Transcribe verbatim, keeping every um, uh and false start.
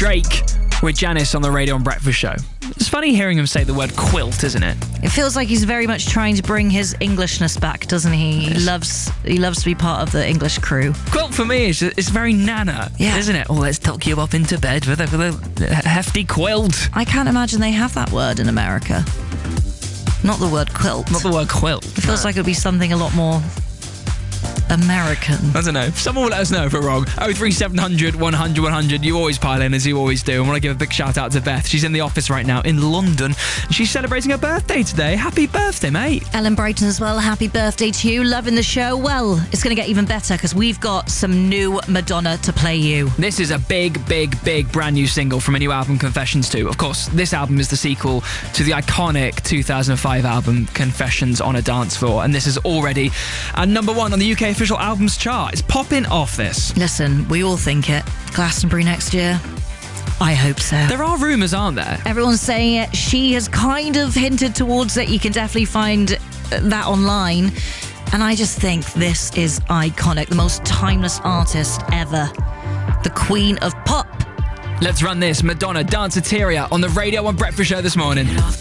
Drake with Janice on the Radio and Breakfast Show. It's funny hearing him say the word quilt, isn't it? It feels like he's very much trying to bring his Englishness back, doesn't he? He loves he loves to be part of the English crew. Quilt for me is it's very Nana, yeah. isn't it? Oh, let's tuck you up into bed with a, with a hefty quilt. I can't imagine they have that word in America. Not the word quilt. Not the word quilt. It feels no. like it would be something a lot more American. I don't know. Someone will let us know if we're wrong. oh three seven hundred, one hundred, one hundred. You always pile in, as you always do. I want to give a big shout out to Beth. She's in the office right now in London. She's celebrating her birthday today. Happy birthday, mate. Ellen Brighton as well. Happy birthday to you. Loving the show. Well, it's going to get even better because we've got some new Madonna to play you. This is a big, big, big brand new single from a new album, Confessions two. Of course, this album is the sequel to the iconic two thousand five album, Confessions on a Dance Floor. And this is already at number one on the U K official albums chart. It's popping off this. Listen, we all think it. Glastonbury next year? I hope so. There are rumours, aren't there? Everyone's saying it. She has kind of hinted towards it. You can definitely find that online. And I just think this is iconic. The most timeless artist ever. The queen of pop. Let's run this. Madonna, Danceteria on the Radio and Breakfast Show this morning.